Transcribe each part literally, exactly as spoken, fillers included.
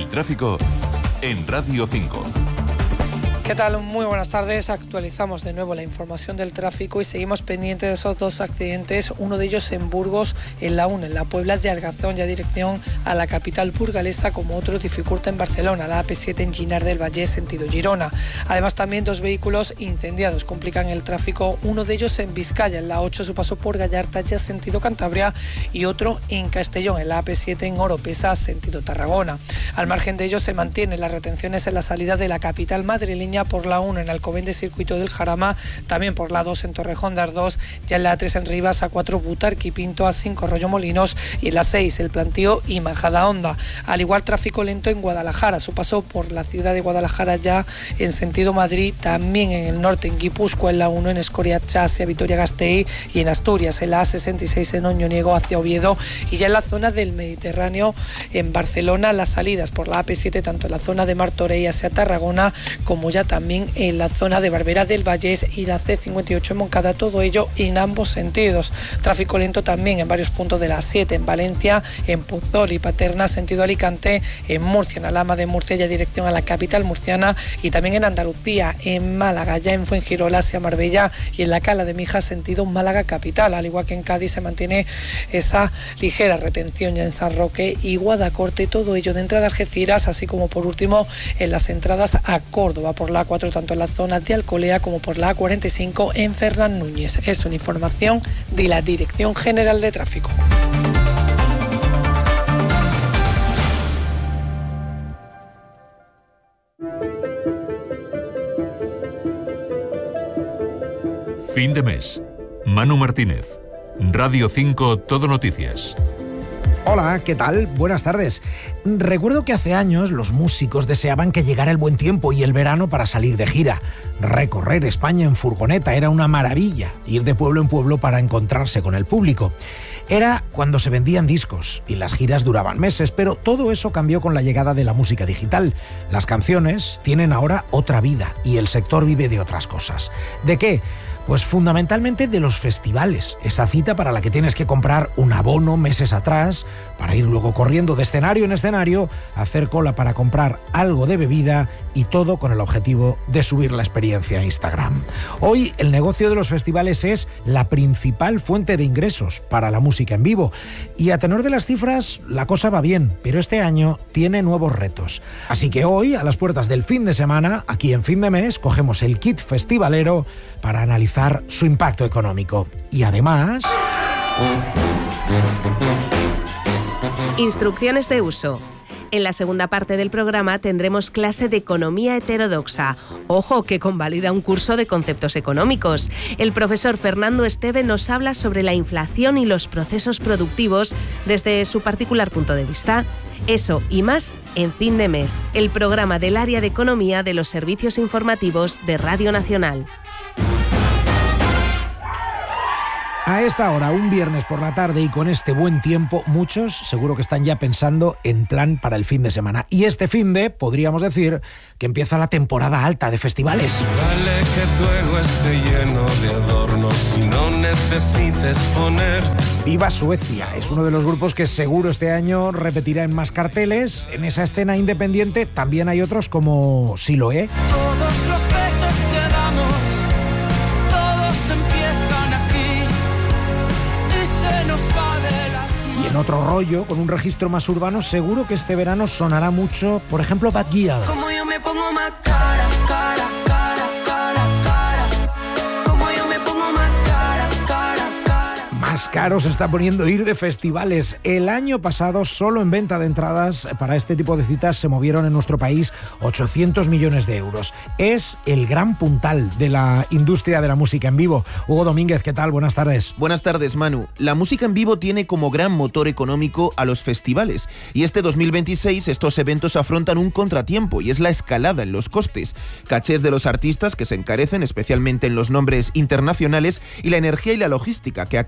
tráfico en Radio cinco. ¿Qué tal? Muy buenas tardes. Actualizamos de nuevo la información del tráfico y seguimos pendientes de esos dos accidentes, uno de ellos en Burgos, en la uno, en la Puebla de Argazón, ya dirección a la capital burgalesa, como otro dificulta en Barcelona, la A P siete en Ginar del Valle, sentido Girona. Además, también dos vehículos incendiados complican el tráfico, uno de ellos en Vizcaya, en la ocho, su paso por Gallarta, ya sentido Cantabria, y otro en Castellón, en la A P siete en Oropesa, sentido Tarragona. Al margen de ello, se mantienen las retenciones en la salida de la capital madrileña por la uno en Alcobendas Circuito del Jarama, también por la dos en Torrejón de Ardós, ya en la tres en Rivas, a cuatro Butarque y Pinto, a cinco Rollo Molinos, y en la seis el Plantío y Majadahonda. Al igual, tráfico lento en Guadalajara, su paso por la ciudad de Guadalajara ya en sentido Madrid, también en el norte en Guipúzcoa, en la uno en Escoriacha hacia Vitoria-Gasteiz, y en Asturias en la A sesenta y seis en Oñoniego hacia Oviedo, y ya en la zona del Mediterráneo en Barcelona, las salidas por la A P siete tanto en la zona de Martorell hacia Tarragona como ya también en la zona de Barberá del Vallés y la C cincuenta y ocho en Moncada, todo ello en ambos sentidos. Tráfico lento también en varios puntos de la A siete, en Valencia, en Puzol y Paterna, sentido Alicante, en Murcia, en Alhama de Murcia, ya dirección a la capital murciana, y también en Andalucía, en Málaga, ya en Fuengirola hacia Marbella, y en la Cala de Mijas, sentido Málaga capital. Al igual que en Cádiz, se mantiene esa ligera retención ya en San Roque y Guadacorte, todo ello de entrada a Algeciras, así como por último en las entradas a Córdoba por la A cuatro, tanto en la zona de Alcolea como por la A cuarenta y cinco en Fernán Núñez. Es una información de la Dirección General de Tráfico. Fin de mes. Manu Martínez. Radio cinco Todo Noticias. Hola, ¿qué tal? Buenas tardes. Recuerdo que hace años los músicos deseaban que llegara el buen tiempo y el verano para salir de gira. Recorrer España en furgoneta era una maravilla, ir de pueblo en pueblo para encontrarse con el público. Era cuando se vendían discos y las giras duraban meses, pero todo eso cambió con la llegada de la música digital. Las canciones tienen ahora otra vida y el sector vive de otras cosas. ¿De qué? Pues fundamentalmente de los festivales, esa cita para la que tienes que comprar un abono meses atrás, para ir luego corriendo de escenario en escenario, hacer cola para comprar algo de bebida y todo con el objetivo de subir la experiencia a Instagram. Hoy el negocio de los festivales es la principal fuente de ingresos para la música en vivo y a tenor de las cifras la cosa va bien, pero este año tiene nuevos retos. Así que hoy, a las puertas del fin de semana, aquí en Fin de Mes, cogemos el kit festivalero para analizar su impacto económico. Y además... Instrucciones de uso. En la segunda parte del programa tendremos clase de economía heterodoxa. Ojo, que convalida un curso de conceptos económicos. El profesor Fernando Esteve nos habla sobre la inflación y los procesos productivos desde su particular punto de vista. Eso y más en Fin de Mes, el programa del área de economía de los servicios informativos de Radio Nacional. A esta hora, un viernes por la tarde y con este buen tiempo, muchos seguro que están ya pensando en plan para el fin de semana. Y este fin de, podríamos decir, que empieza la temporada alta de festivales. Vale que tu ego esté lleno de adornos y no necesites poner... Viva Suecia es uno de los grupos que seguro este año repetirá en más carteles. En esa escena independiente también hay otros como Siloé. Todos los besos que damos, todos empiezan aquí y se nos va de las manos. Y en otro rollo, con un registro más urbano, seguro que este verano sonará mucho, por ejemplo, Bad Gyal. Como yo me pongo más cara, cara, cara, cara, cara. Como yo me pongo más cara, cara, cara. Más caro se está poniendo ir de festivales. El año pasado, solo en venta de entradas para este tipo de citas se movieron en nuestro país ochocientos millones de euros. Es el gran puntal de la industria de la música en vivo. Hugo Domínguez, ¿qué tal? Buenas tardes. Buenas tardes, Manu. La música en vivo tiene como gran motor económico a los festivales y este dos mil veintiséis estos eventos afrontan un contratiempo y es la escalada en los costes, cachés de los artistas que se encarecen especialmente en los nombres internacionales y la energía y la logística que acarrean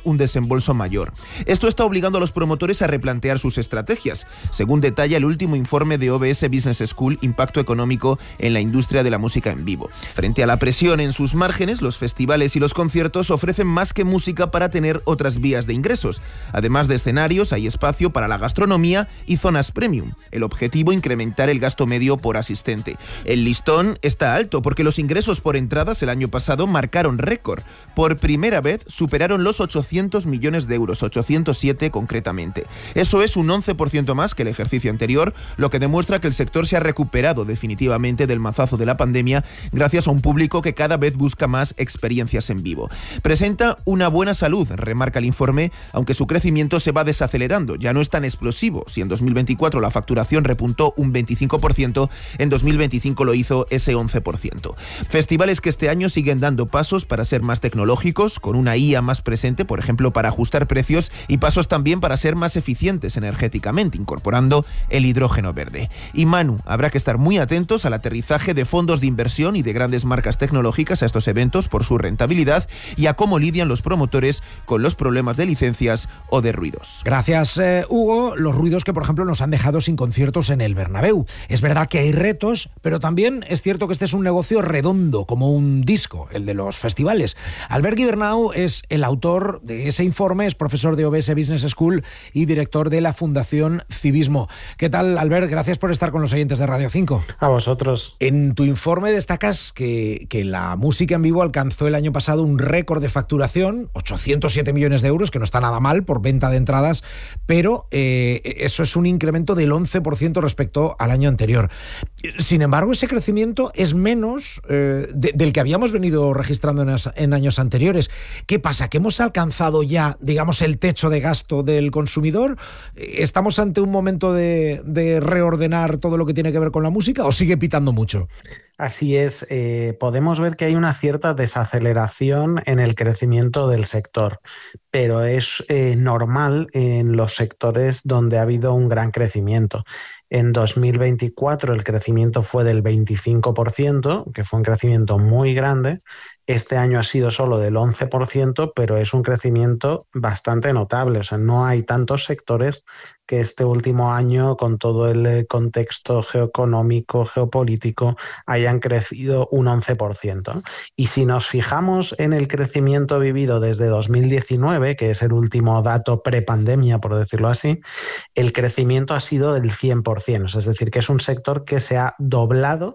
un desembolso mayor. Esto está obligando a los promotores a replantear sus estrategias, según detalla el último informe de O B S Business School, Impacto Económico en la Industria de la Música en Vivo. Frente a la presión en sus márgenes, los festivales y los conciertos ofrecen más que música para tener otras vías de ingresos. Además de escenarios, hay espacio para la gastronomía y zonas premium. El objetivo, incrementar el gasto medio por asistente. El listón está alto porque los ingresos por entradas el año pasado marcaron récord. Por primera vez superaron los ochocientos millones de euros, ochocientos siete concretamente. Eso es un once por ciento más que el ejercicio anterior, lo que demuestra que el sector se ha recuperado definitivamente del mazazo de la pandemia gracias a un público que cada vez busca más experiencias en vivo. Presenta una buena salud, remarca el informe, aunque su crecimiento se va desacelerando. Ya no es tan explosivo. Si en dos mil veinticuatro la facturación repuntó un veinticinco por ciento, en dos mil veinticinco lo hizo ese once por ciento. Festivales que este año siguen dando pasos para ser más tecnológicos, con una I A más presente, por ejemplo, para ajustar precios, y pasos también para ser más eficientes energéticamente, incorporando el hidrógeno verde. Y Manu, habrá que estar muy atentos al aterrizaje de fondos de inversión y de grandes marcas tecnológicas a estos eventos por su rentabilidad y a cómo lidian los promotores con los problemas de licencias o de ruidos. Gracias, eh, Hugo. Los ruidos que, por ejemplo, nos han dejado sin conciertos en el Bernabéu. Es verdad que hay retos, pero también es cierto que este es un negocio redondo, como un disco, el de los festivales. Albert Gibernau es el autor de ese informe, es profesor de O B S Business School y director de la Fundación Civismo. ¿Qué tal, Albert? Gracias por estar con los oyentes de Radio cinco. A vosotros. En tu informe destacas que, que la música en vivo alcanzó el año pasado un récord de facturación, ochocientos siete millones de euros, que no está nada mal por venta de entradas, pero eh, eso es un incremento del once por ciento respecto al año anterior. Sin embargo, ese crecimiento es menos eh, de, del que habíamos venido registrando en, en años anteriores. ¿Qué pasa? ¿Que hemos alcanzado ya, digamos, el techo de gasto del consumidor? ¿Estamos ante un momento de, de reordenar todo lo que tiene que ver con la música o sigue pitando mucho? Así es, eh, podemos ver que hay una cierta desaceleración en el crecimiento del sector, pero es eh, normal en los sectores donde ha habido un gran crecimiento. En dos mil veinticuatro el crecimiento fue del veinticinco por ciento, que fue un crecimiento muy grande. Este año ha sido solo del once por ciento, pero es un crecimiento bastante notable. O sea, no hay tantos sectores que este último año, con todo el contexto geoeconómico, geopolítico, hayan crecido un once por ciento. Y si nos fijamos en el crecimiento vivido desde dos mil diecinueve, que es el último dato prepandemia, por decirlo así, el crecimiento ha sido del cien por ciento. Es decir, que es un sector que se ha doblado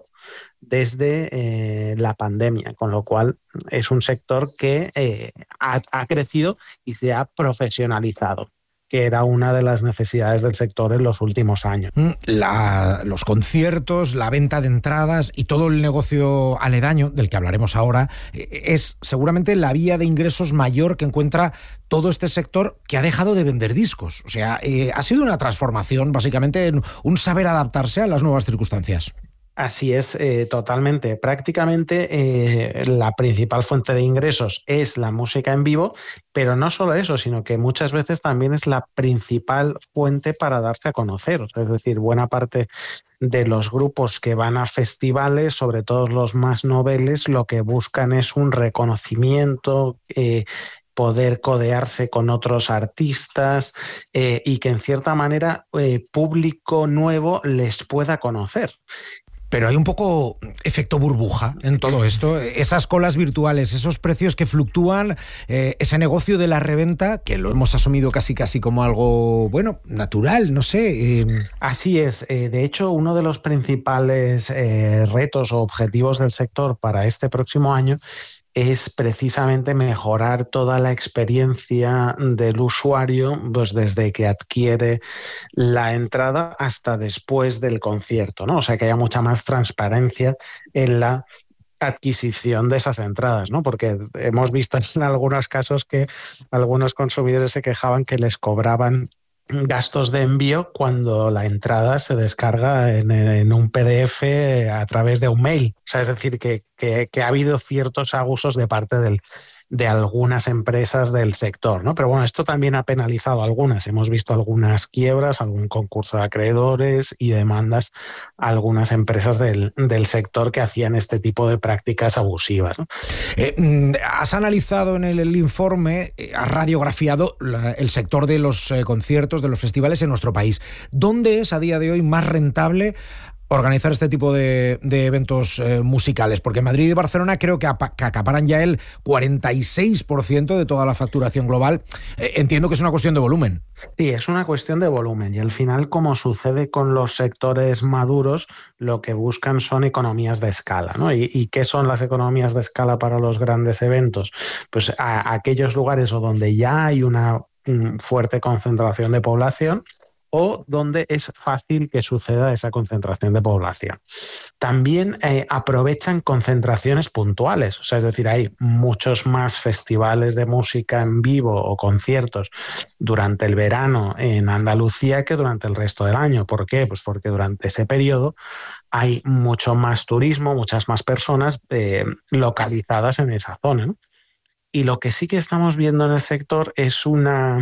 desde eh, la pandemia, con lo cual es un sector que eh, ha, ha crecido y se ha profesionalizado, que era una de las necesidades del sector en los últimos años. La, los conciertos, la venta de entradas y todo el negocio aledaño, del que hablaremos ahora, es seguramente la vía de ingresos mayor que encuentra todo este sector, que ha dejado de vender discos. O sea, eh, ha sido una transformación, básicamente, un saber adaptarse a las nuevas circunstancias. Así es, eh, totalmente. Prácticamente eh, la principal fuente de ingresos es la música en vivo, pero no solo eso, sino que muchas veces también es la principal fuente para darse a conocer. O sea, es decir, buena parte de los grupos que van a festivales, sobre todo los más noveles, lo que buscan es un reconocimiento, eh, poder codearse con otros artistas eh, y que en cierta manera eh, público nuevo les pueda conocer. Pero hay un poco efecto burbuja en todo esto. Esas colas virtuales, esos precios que fluctúan, eh, ese negocio de la reventa, que lo hemos asumido casi casi como algo, bueno, natural, no sé. Eh... Así es. Eh, de hecho, uno de los principales eh, retos o objetivos del sector para este próximo año es precisamente mejorar toda la experiencia del usuario, pues desde que adquiere la entrada hasta después del concierto, ¿no? O sea, que haya mucha más transparencia en la adquisición de esas entradas, ¿no? Porque hemos visto en algunos casos que algunos consumidores se quejaban que les cobraban gastos de envío cuando la entrada se descarga en, en un P D F a través de un mail. O sea, es decir, que, que, que ha habido ciertos abusos de parte del, de algunas empresas del sector, ¿no? Pero bueno, esto también ha penalizado a algunas. Hemos visto algunas quiebras, algún concurso de acreedores y demandas a algunas empresas del, del sector que hacían este tipo de prácticas abusivas, ¿no? Eh, has analizado en el, el informe, eh, has radiografiado la, el sector de los eh, conciertos, de los festivales en nuestro país. ¿Dónde es a día de hoy más rentable organizar este tipo de, de eventos eh, musicales? Porque Madrid y Barcelona creo que, apa, que acaparan ya el cuarenta y seis por ciento de toda la facturación global. Eh, entiendo que es una cuestión de volumen. Sí, es una cuestión de volumen y al final, como sucede con los sectores maduros, lo que buscan son economías de escala, ¿no? ¿Y, y qué son las economías de escala para los grandes eventos? Pues a, a aquellos lugares o donde ya hay una um, fuerte concentración de población, o donde es fácil que suceda esa concentración de población. También eh, aprovechan concentraciones puntuales, o sea, es decir, hay muchos más festivales de música en vivo o conciertos durante el verano en Andalucía que durante el resto del año. ¿Por qué? Pues porque durante ese periodo hay mucho más turismo, muchas más personas eh, localizadas en esa zona, ¿no? Y lo que sí que estamos viendo en el sector es una...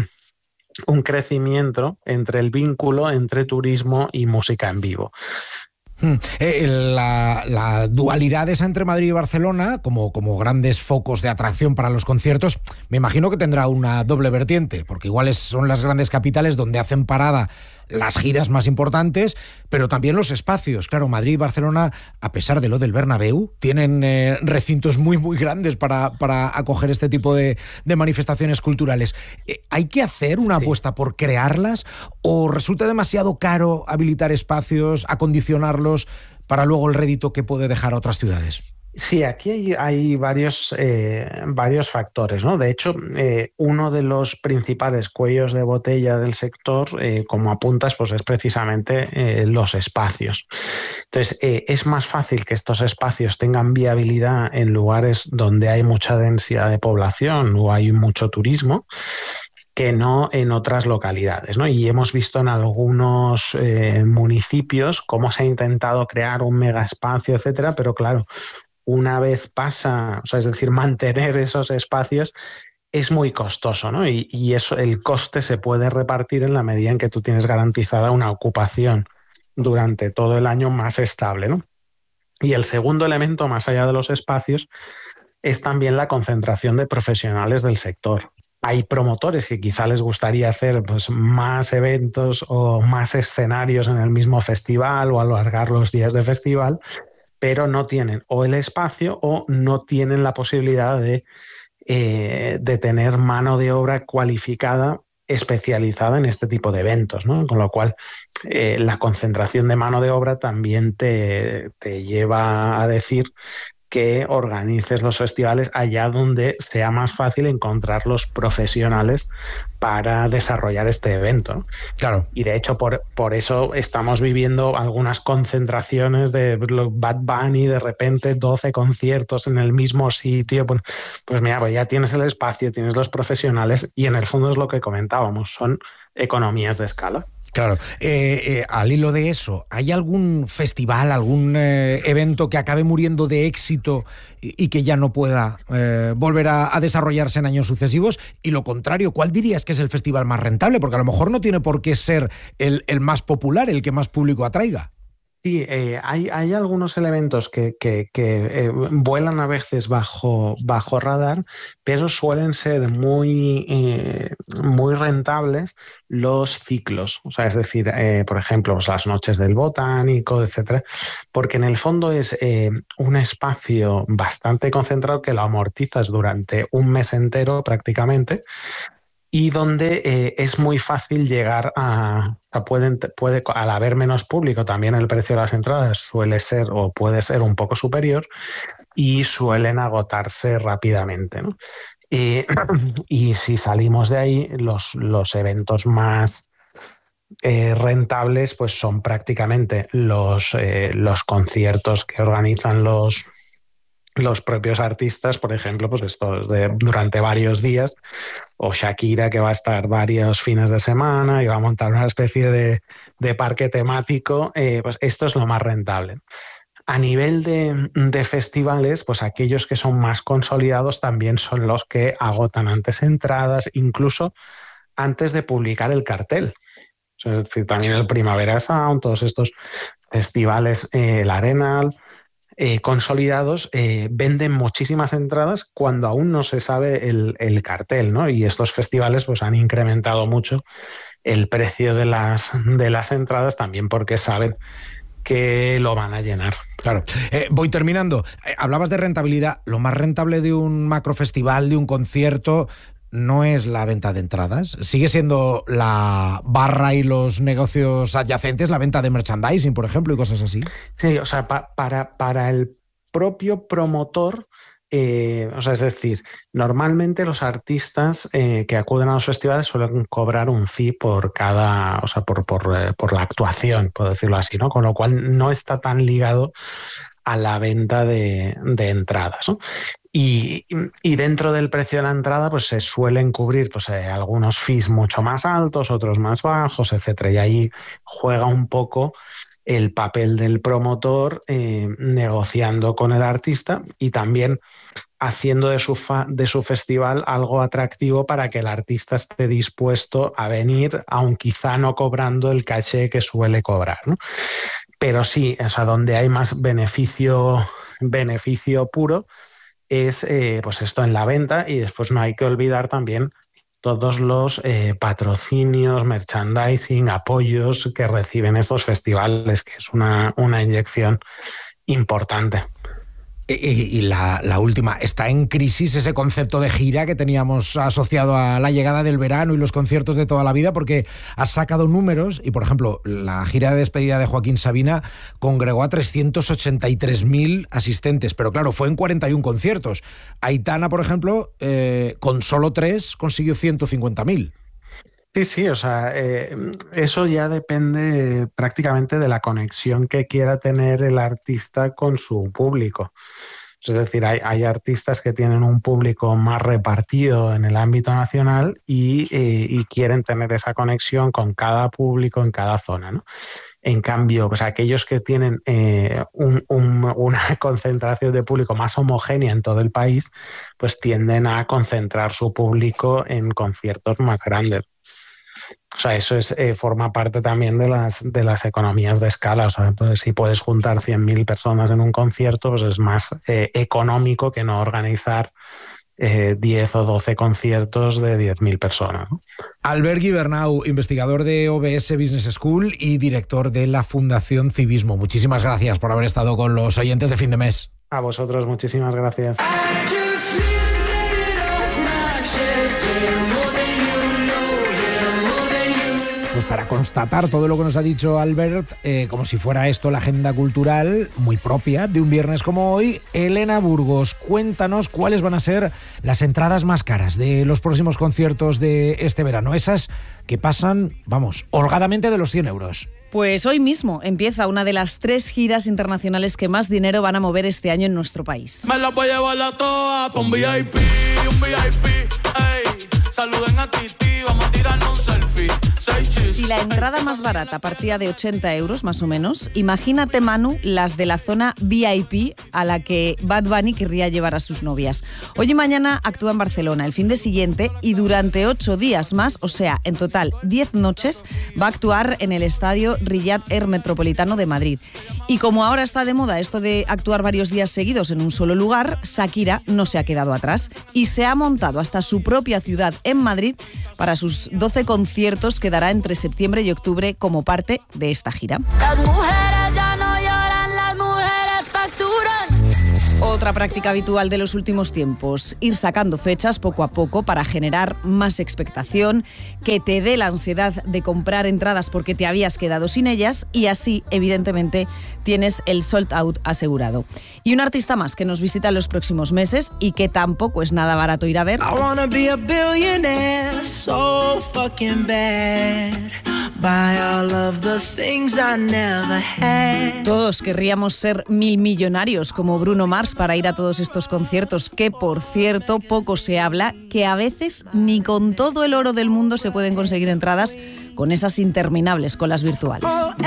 un crecimiento entre el vínculo entre turismo y música en vivo. Hmm. Eh, la, la dualidad esa entre Madrid y Barcelona, como, como grandes focos de atracción para los conciertos, me imagino que tendrá una doble vertiente, porque igual es, son las grandes capitales donde hacen parada las giras más importantes, pero también los espacios. Claro, Madrid y Barcelona, a pesar de lo del Bernabéu, tienen eh, recintos muy, muy grandes para, para acoger este tipo de, de manifestaciones culturales. Eh, ¿Hay que hacer una sí. apuesta por crearlas o resulta demasiado caro habilitar espacios, acondicionarlos para luego el rédito que puede dejar a otras ciudades? Sí, aquí hay, hay varios, eh, varios factores, ¿no? De hecho, eh, uno de los principales cuellos de botella del sector, eh, como apuntas, pues es precisamente eh, los espacios. Entonces, eh, es más fácil que estos espacios tengan viabilidad en lugares donde hay mucha densidad de población o hay mucho turismo, que no en otras localidades, ¿no? Y hemos visto en algunos eh, municipios cómo se ha intentado crear un mega espacio, etcétera, pero claro, una vez pasa, o sea, es decir, mantener esos espacios es muy costoso, ¿no? Y, y eso, el coste se puede repartir en la medida en que tú tienes garantizada una ocupación durante todo el año más estable, ¿no? Y el segundo elemento, más allá de los espacios, es también la concentración de profesionales del sector. Hay promotores que quizá les gustaría hacer pues, más eventos o más escenarios en el mismo festival o alargar los días de festival, pero no tienen o el espacio o no tienen la posibilidad de, eh, de tener mano de obra cualificada especializada en este tipo de eventos, ¿no? Con lo cual eh, la concentración de mano de obra también te, te lleva a decir que organices los festivales allá donde sea más fácil encontrar los profesionales para desarrollar este evento, ¿no? Claro. Y de hecho por, por eso estamos viviendo algunas concentraciones de Bad Bunny, de repente doce conciertos en el mismo sitio. Pues, pues mira, pues ya tienes el espacio, tienes los profesionales y en el fondo es lo que comentábamos, son economías de escala. Claro, eh, eh, al hilo de eso, ¿hay algún festival, algún eh, evento que acabe muriendo de éxito y, y que ya no pueda eh, volver a, a desarrollarse en años sucesivos? Y lo contrario, ¿cuál dirías que es el festival más rentable? Porque a lo mejor no tiene por qué ser el, el más popular, el que más público atraiga. Sí, eh, hay, hay algunos elementos que, que, que eh, vuelan a veces bajo, bajo radar, pero suelen ser muy, eh, muy rentables los ciclos. O sea, es decir, eh, por ejemplo, pues las noches del botánico, etcétera, porque en el fondo es eh, un espacio bastante concentrado que lo amortizas durante un mes entero prácticamente, y donde eh, es muy fácil llegar a, a pueden, puede, al haber menos público, también el precio de las entradas suele ser o puede ser un poco superior y suelen agotarse rápidamente, ¿no? Y, y si salimos de ahí, los, los eventos más eh, rentables pues son prácticamente los, eh, los conciertos que organizan los los propios artistas, por ejemplo, pues estos de durante varios días, o Shakira, que va a estar varios fines de semana y va a montar una especie de, de parque temático, eh, pues esto es lo más rentable. A nivel de, de festivales, pues aquellos que son más consolidados también son los que agotan antes entradas, incluso antes de publicar el cartel. Es decir, también el Primavera Sound, todos estos festivales, eh, el Arenal, eh, consolidados, eh, venden muchísimas entradas cuando aún no se sabe el, el cartel, ¿no? Y estos festivales pues, han incrementado mucho el precio de las, de las entradas también porque saben que lo van a llenar. Claro. Eh, voy terminando. Eh, hablabas de rentabilidad. Lo más rentable de un macrofestival, de un concierto, no es la venta de entradas. Sigue siendo la barra y los negocios adyacentes, la venta de merchandising, por ejemplo, y cosas así. Sí, o sea, pa- para, para el propio promotor, eh, o sea, es decir, normalmente los artistas eh, que acuden a los festivales suelen cobrar un fee por cada, o sea, por, por, eh, por la actuación, por decirlo así, ¿no? Con lo cual no está tan ligado a la venta de, de entradas, ¿no? Y, y dentro del precio de la entrada pues se suelen cubrir pues, eh, algunos fees mucho más altos, otros más bajos, etcétera. Y ahí juega un poco el papel del promotor eh, negociando con el artista y también haciendo de su, fa- de su festival algo atractivo para que el artista esté dispuesto a venir, aun quizá no cobrando el caché que suele cobrar, ¿no? Pero sí, o sea, donde hay más beneficio, beneficio puro es eh, pues esto en la venta, y después no hay que olvidar también todos los eh, patrocinios, merchandising, apoyos que reciben estos festivales, que es una, una inyección importante. Y, y la, la última, ¿está en crisis ese concepto de gira que teníamos asociado a la llegada del verano y los conciertos de toda la vida? Porque has sacado números y, por ejemplo, la gira de despedida de Joaquín Sabina congregó a trescientos ochenta y tres mil asistentes, pero claro, fue en cuarenta y uno conciertos. Aitana, por ejemplo, eh, con solo tres consiguió ciento cincuenta mil. Sí, sí, o sea, eh, eso ya depende prácticamente de la conexión que quiera tener el artista con su público. Es decir, hay, hay artistas que tienen un público más repartido en el ámbito nacional y, eh, y quieren tener esa conexión con cada público en cada zona, ¿no? En cambio, pues aquellos que tienen eh, un, un, una concentración de público más homogénea en todo el país, pues tienden a concentrar su público en conciertos más grandes. O sea, eso es, eh, forma parte también de las, de las economías de escala. O sea, pues, si puedes juntar cien mil personas en un concierto, pues es más eh, económico que no organizar eh, diez o doce conciertos de diez mil personas, ¿no? Albert Gibernau, investigador de O B S Business School y director de la Fundación Civismo. Muchísimas gracias por haber estado con los oyentes de Fin de Mes. A vosotros, muchísimas gracias. Pues para constatar todo lo que nos ha dicho Albert, eh, como si fuera esto la agenda cultural muy propia de un viernes como hoy, Elena Burgos, cuéntanos cuáles van a ser las entradas más caras de los próximos conciertos de este verano, esas que pasan, vamos, holgadamente de los cien euros. Pues hoy mismo empieza una de las tres giras internacionales que más dinero van a mover este año en nuestro país. Me la voy a llevar la toa pa' un V I P, un V I P, ey. Saluden a Titi, vamos a tirarnos un selfie. Si la entrada más barata partía de ochenta euros, más o menos, imagínate, Manu, las de la zona V I P a la que Bad Bunny querría llevar a sus novias. Hoy y mañana actúa en Barcelona, el fin de siguiente, y durante ocho días más, o sea, en total diez noches, va a actuar en el estadio Riyad Air Metropolitano de Madrid. Y como ahora está de moda esto de actuar varios días seguidos en un solo lugar, Shakira no se ha quedado atrás y se ha montado hasta su propia ciudad en Madrid para sus doce conciertos que dará entre septiembre y octubre como parte de esta gira. Las mujeres ya no lloran, las mujeres facturan. Otra práctica habitual de los últimos tiempos, ir sacando fechas poco a poco para generar más expectación, que te dé la ansiedad de comprar entradas porque te habías quedado sin ellas y así, evidentemente, tienes el sold out asegurado. Y un artista más que nos visita en los próximos meses y que tampoco es nada barato ir a ver. I wanna be a billionaire, so fucking bad. Buy all of the things I never had. Todos querríamos ser mil millonarios como Bruno Mars para ir a todos estos conciertos, que por cierto poco se habla, que a veces ni con todo el oro del mundo se pueden conseguir entradas con esas interminables colas virtuales. Oh, every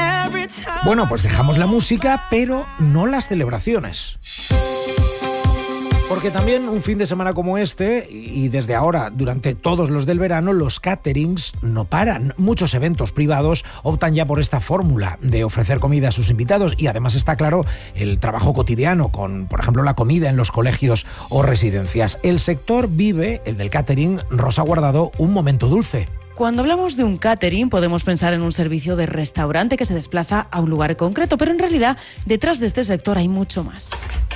Bueno, pues dejamos la música, pero no las celebraciones. Porque también un fin de semana como este, y desde ahora, durante todos los del verano, los caterings no paran. Muchos eventos privados optan ya por esta fórmula de ofrecer comida a sus invitados y además está claro el trabajo cotidiano con, por ejemplo, la comida en los colegios o residencias. El sector vive, el del catering, Rosa Guardado, un momento dulce. Cuando hablamos de un catering podemos pensar en un servicio de restaurante que se desplaza a un lugar concreto, pero en realidad detrás de este sector hay mucho más.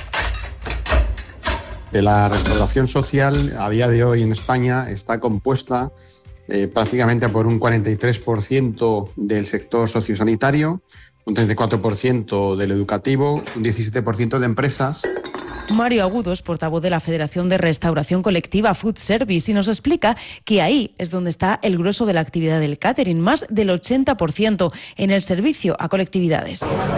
La restauración social a día de hoy en España está compuesta eh, prácticamente por un cuarenta y tres por ciento del sector sociosanitario, un treinta y cuatro por ciento del educativo, un diecisiete por ciento de empresas. Mario Agudo es portavoz de la Federación de Restauración Colectiva Food Service y nos explica que ahí es donde está el grueso de la actividad del catering, más del ochenta por ciento en el servicio a colectividades.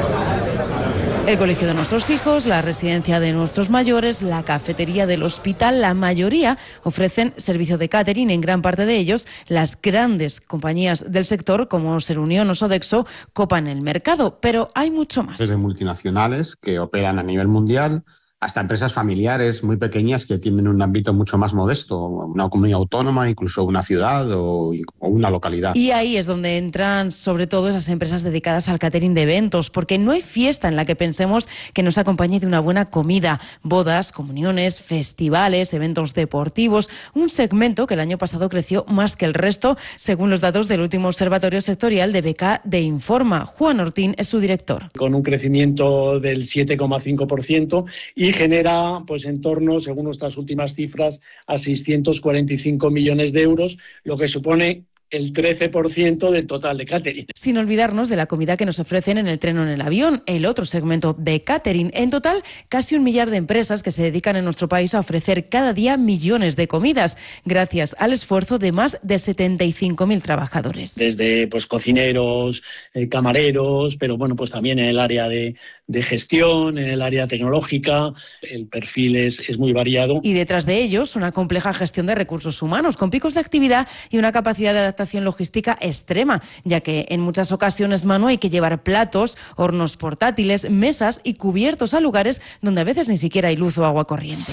El colegio de nuestros hijos, la residencia de nuestros mayores, la cafetería del hospital, la mayoría ofrecen servicio de catering. En gran parte de ellos, las grandes compañías del sector, como Serunión o Sodexo, copan el mercado, pero hay mucho más. Desde multinacionales que operan a nivel mundial, hasta empresas familiares muy pequeñas que tienen un ámbito mucho más modesto, una comunidad autónoma, incluso una ciudad o, o una localidad. Y ahí es donde entran sobre todo esas empresas dedicadas al catering de eventos, porque no hay fiesta en la que pensemos que nos acompañe de una buena comida. Bodas, comuniones, festivales, eventos deportivos, un segmento que el año pasado creció más que el resto, según los datos del último observatorio sectorial de B K de Informa. Juan Ortín es su director. Con un crecimiento del siete coma cinco por ciento y genera, pues en torno, según nuestras últimas cifras, a seiscientos cuarenta y cinco millones de euros, lo que supone el trece por ciento del total de catering. Sin olvidarnos de la comida que nos ofrecen en el tren o en el avión, el otro segmento de catering. En total, casi un millar de empresas que se dedican en nuestro país a ofrecer cada día millones de comidas, gracias al esfuerzo de más de setenta y cinco mil trabajadores. Desde pues cocineros, eh, camareros, pero bueno, pues también en el área de, de gestión, en el área tecnológica, el perfil es, es muy variado. Y detrás de ellos, una compleja gestión de recursos humanos, con picos de actividad y una capacidad de adaptación logística extrema, ya que en muchas ocasiones, Manu, hay que llevar platos, hornos portátiles, mesas y cubiertos a lugares donde a veces ni siquiera hay luz o agua corriente.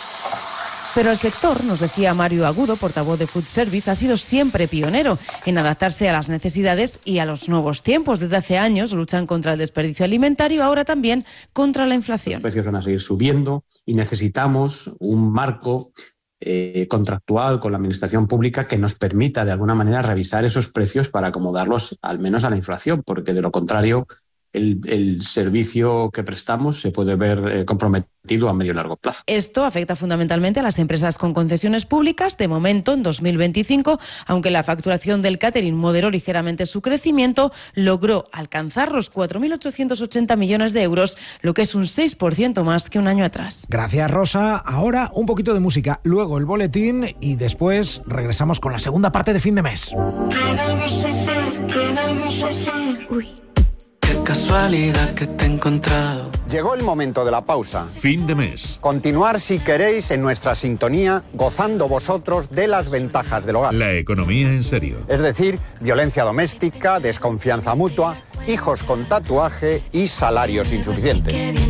Pero el sector, nos decía Mario Agudo, portavoz de Food Service, ha sido siempre pionero en adaptarse a las necesidades y a los nuevos tiempos. Desde hace años luchan contra el desperdicio alimentario, ahora también contra la inflación. Los precios van a seguir subiendo y necesitamos un marco Eh, contractual con la administración pública que nos permita de alguna manera revisar esos precios para acomodarlos al menos a la inflación, porque de lo contrario el, el servicio que prestamos se puede ver eh, comprometido a medio y largo plazo. Esto afecta fundamentalmente a las empresas con concesiones públicas. De momento, en dos mil veinticinco, aunque la facturación del catering moderó ligeramente su crecimiento, logró alcanzar los cuatro mil ochocientos ochenta millones de euros, lo que es un seis por ciento más que un año atrás. Gracias, Rosa. Ahora un poquito de música, luego el boletín y después regresamos con la segunda parte de Fin de Mes. ¿Qué vamos a hacer? ¿Qué vamos a hacer? Uy. Qué casualidad que te he encontrado. Llegó el momento de la pausa. Fin de mes. Continuar, si queréis, en nuestra sintonía, gozando vosotros de las ventajas del hogar. La economía en serio. Es decir, violencia doméstica, desconfianza mutua, hijos con tatuaje y salarios insuficientes.